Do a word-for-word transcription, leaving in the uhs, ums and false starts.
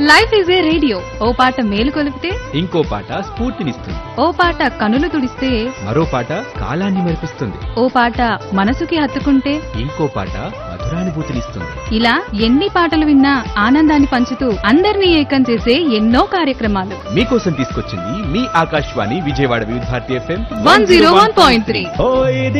Life is a radio, ఓ పాట మేలు కొలిపితే ఇంకో పాట స్ఫూర్తినిస్తుంది. ఓ పాట కనులు తుడిస్తే మరో పాట కాలాన్ని మెరిపిస్తుంది. ఓ పాట మనసుకి హత్తుకుంటే ఇంకో పాట మధురానుభూతినిస్తుంది. ఇలా ఎన్ని పాటలు విన్నా ఆనందాన్ని పంచుతూ అందరినీ ఏకం చేసే ఎన్నో కార్యక్రమాలు మీకోసం తీసుకొచ్చింది మీ ఆకాశవాణి విజయవాడ వివిధ Bharati FM one zero one point three. ఓ ఇది